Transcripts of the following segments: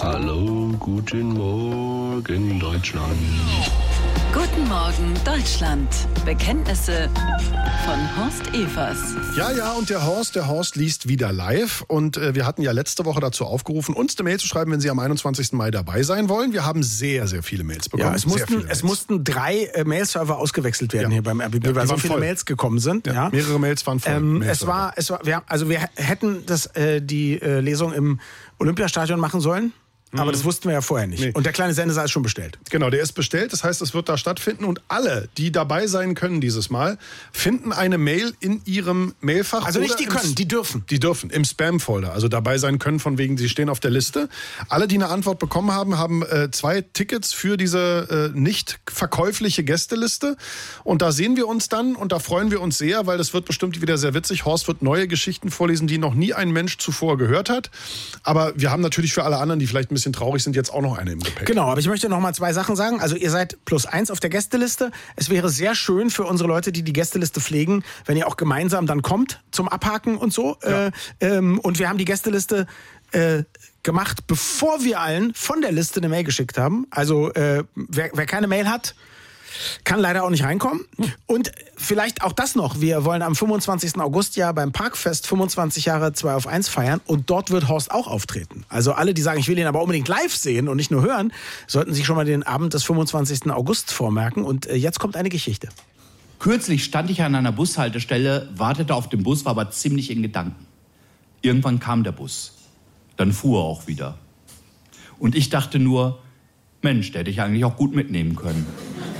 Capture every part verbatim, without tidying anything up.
Hallo, guten Morgen, Deutschland. Guten Morgen, Deutschland. Bekenntnisse von Horst Evers. Ja, ja, und der Horst, der Horst liest wieder live. Und äh, wir hatten ja letzte Woche dazu aufgerufen, uns eine Mail zu schreiben, wenn Sie am einundzwanzigsten Mai dabei sein wollen. Wir haben sehr, sehr viele Mails bekommen. Ja, es, mussten, es mussten drei äh, Mail-Server ausgewechselt werden ja. hier beim R B B, ja, weil so viele voll. Mails gekommen sind. Ja, ja. Mehrere Mails waren voll. Ähm, es war, es war, wir, also wir hätten das, äh, die äh, Lesung im Olympiastadion machen sollen. Aber das wussten wir ja vorher nicht. Nee. Und der kleine Sendesaal ist schon bestellt. Genau, der ist bestellt. Das heißt, es wird da stattfinden. Und alle, die dabei sein können dieses Mal, finden eine Mail in ihrem Mailfach. Also nicht die können, die dürfen. Die dürfen, im Spam-Folder. Also dabei sein können, von wegen, sie stehen auf der Liste. Alle, die eine Antwort bekommen haben, haben äh, zwei Tickets für diese äh, nicht verkäufliche Gästeliste. Und da sehen wir uns dann und da freuen wir uns sehr, weil das wird bestimmt wieder sehr witzig. Horst wird neue Geschichten vorlesen, die noch nie ein Mensch zuvor gehört hat. Aber wir haben natürlich für alle anderen, die vielleicht ein bisschen traurig sind, jetzt auch noch eine im Gepäck. Genau, aber ich möchte noch mal zwei Sachen sagen. Also ihr seid plus eins auf der Gästeliste. Es wäre sehr schön für unsere Leute, die die Gästeliste pflegen, wenn ihr auch gemeinsam dann kommt zum Abhaken und so. Ja. Äh, ähm, und wir haben die Gästeliste äh, gemacht, bevor wir allen von der Liste eine Mail geschickt haben. Also äh, wer, wer keine Mail hat, kann leider auch nicht reinkommen. Und vielleicht auch das noch. Wir wollen am fünfundzwanzigsten August ja beim Parkfest fünfundzwanzig Jahre zwei auf eins feiern. Und dort wird Horst auch auftreten. Also alle, die sagen, ich will ihn aber unbedingt live sehen und nicht nur hören, sollten sich schon mal den Abend des fünfundzwanzigsten August vormerken. Und jetzt kommt eine Geschichte. Kürzlich stand ich an einer Bushaltestelle, wartete auf den Bus, war aber ziemlich in Gedanken. Irgendwann kam der Bus. Dann fuhr er auch wieder. Und ich dachte nur, Mensch, der hätte ich eigentlich auch gut mitnehmen können.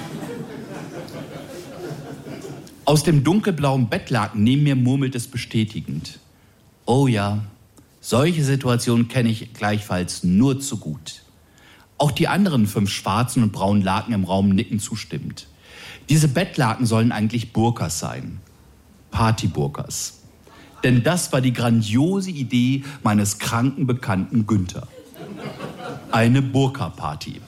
Aus dem dunkelblauen Bettlaken neben mir murmelt es bestätigend. Oh ja, solche Situationen kenne ich gleichfalls nur zu gut. Auch die anderen fünf schwarzen und braunen Laken im Raum nicken zustimmend. Diese Bettlaken sollen eigentlich Burkas sein. Partyburkas. Denn das war die grandiose Idee meines kranken Bekannten Günther. Eine Burka-Party.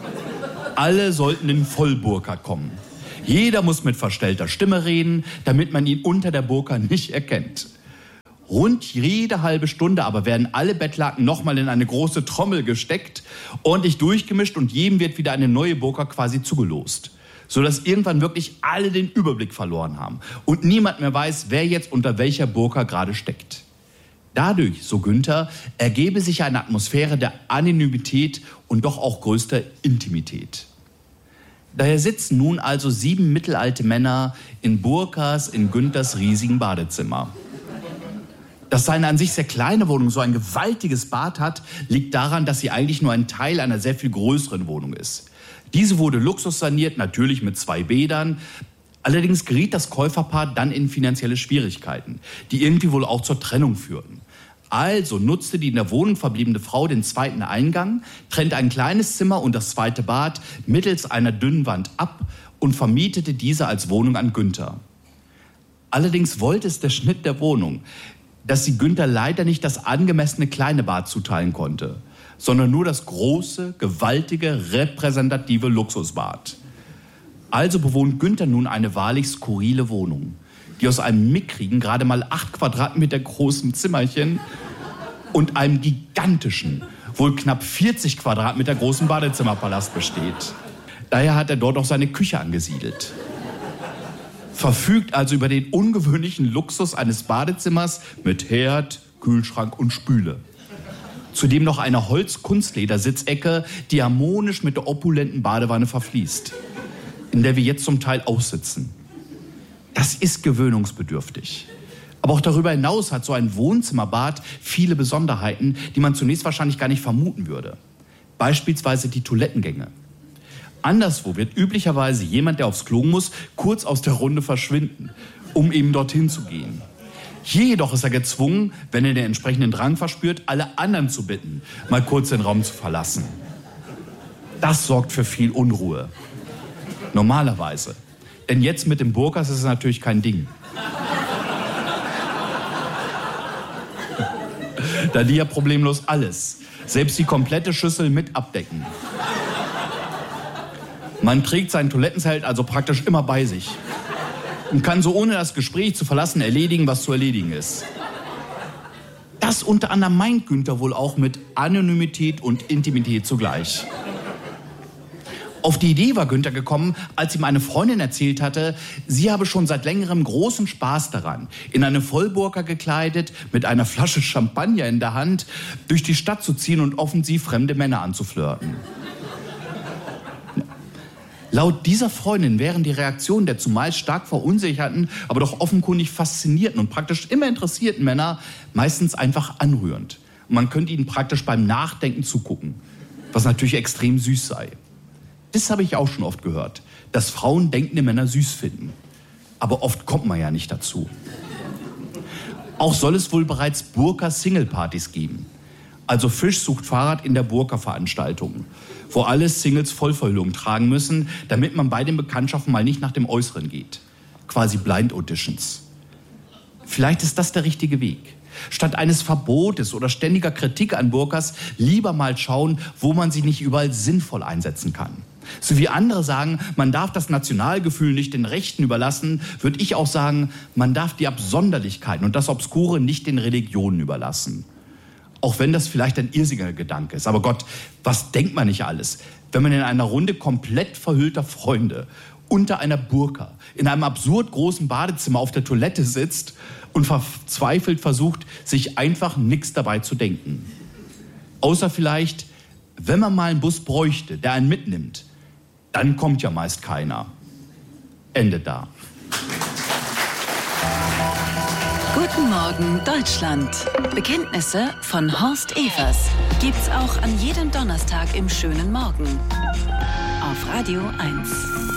Alle sollten in Vollburka kommen. Jeder muss mit verstellter Stimme reden, damit man ihn unter der Burka nicht erkennt. Rund jede halbe Stunde aber werden alle Bettlaken nochmal in eine große Trommel gesteckt, ordentlich durchgemischt und jedem wird wieder eine neue Burka quasi zugelost. Sodass irgendwann wirklich alle den Überblick verloren haben und niemand mehr weiß, wer jetzt unter welcher Burka gerade steckt. Dadurch, so Günther, ergebe sich eine Atmosphäre der Anonymität und doch auch größter Intimität. Daher sitzen nun also sieben mittelalte Männer in Burkas in Günthers riesigen Badezimmer. Dass seine an sich sehr kleine Wohnung so ein gewaltiges Bad hat, liegt daran, dass sie eigentlich nur ein Teil einer sehr viel größeren Wohnung ist. Diese wurde luxussaniert, natürlich mit zwei Bädern. Allerdings geriet das Käuferpaar dann in finanzielle Schwierigkeiten, die irgendwie wohl auch zur Trennung führten. Also nutzte die in der Wohnung verbliebene Frau den zweiten Eingang, trennte ein kleines Zimmer und das zweite Bad mittels einer dünnen Wand ab und vermietete diese als Wohnung an Günther. Allerdings wollte es der Schnitt der Wohnung, dass sie Günther leider nicht das angemessene kleine Bad zuteilen konnte, sondern nur das große, gewaltige, repräsentative Luxusbad. Also bewohnt Günther nun eine wahrlich skurrile Wohnung, die aus einem mickrigen, gerade mal acht Quadratmeter großen Zimmerchen und einem gigantischen, wohl knapp vierzig Quadratmeter großen Badezimmerpalast besteht. Daher hat er dort auch seine Küche angesiedelt. Verfügt also über den ungewöhnlichen Luxus eines Badezimmers mit Herd, Kühlschrank und Spüle. Zudem noch eine Holz-Kunstleder-Sitzecke, die harmonisch mit der opulenten Badewanne verfließt, in der wir jetzt zum Teil aussitzen. Das ist gewöhnungsbedürftig. Aber auch darüber hinaus hat so ein Wohnzimmerbad viele Besonderheiten, die man zunächst wahrscheinlich gar nicht vermuten würde. Beispielsweise die Toilettengänge. Anderswo wird üblicherweise jemand, der aufs Klo muss, kurz aus der Runde verschwinden, um eben dorthin zu gehen. Hier jedoch ist er gezwungen, wenn er den entsprechenden Drang verspürt, alle anderen zu bitten, mal kurz den Raum zu verlassen. Das sorgt für viel Unruhe. Normalerweise. Denn jetzt mit dem Burkas ist es natürlich kein Ding. Da die ja problemlos alles, selbst die komplette Schüssel mit abdecken. Man trägt sein Toilettenzelt also praktisch immer bei sich und kann so ohne das Gespräch zu verlassen erledigen, was zu erledigen ist. Das unter anderem meint Günther wohl auch mit Anonymität und Intimität zugleich. Auf die Idee war Günther gekommen, als ihm eine Freundin erzählt hatte, sie habe schon seit längerem großen Spaß daran, in eine Vollburka gekleidet, mit einer Flasche Champagner in der Hand, durch die Stadt zu ziehen und offensiv fremde Männer anzuflirten. Laut dieser Freundin wären die Reaktionen der zumeist stark verunsicherten, aber doch offenkundig faszinierten und praktisch immer interessierten Männer meistens einfach anrührend. Und man könnte ihnen praktisch beim Nachdenken zugucken, was natürlich extrem süß sei. Das habe ich auch schon oft gehört, dass Frauen denkende Männer süß finden. Aber oft kommt man ja nicht dazu. Auch soll es wohl bereits Burka-Single-Partys geben. Also Fisch sucht Fahrrad in der Burka-Veranstaltung, wo alle Singles Vollverhüllung tragen müssen, damit man bei den Bekanntschaften mal nicht nach dem Äußeren geht. Quasi Blind Auditions. Vielleicht ist das der richtige Weg. Statt eines Verbotes oder ständiger Kritik an Burkas lieber mal schauen, wo man sie nicht überall sinnvoll einsetzen kann. So wie andere sagen, man darf das Nationalgefühl nicht den Rechten überlassen, würde ich auch sagen, man darf die Absonderlichkeiten und das Obskure nicht den Religionen überlassen. Auch wenn das vielleicht ein irrsinniger Gedanke ist. Aber Gott, was denkt man nicht alles, wenn man in einer Runde komplett verhüllter Freunde unter einer Burka in einem absurd großen Badezimmer auf der Toilette sitzt und verzweifelt versucht, sich einfach nichts dabei zu denken. Außer vielleicht, wenn man mal einen Bus bräuchte, der einen mitnimmt, dann kommt ja meist keiner. Ende da. Guten Morgen Deutschland. Bekenntnisse von Horst Evers gibt's auch an jedem Donnerstag im schönen Morgen auf Radio eins.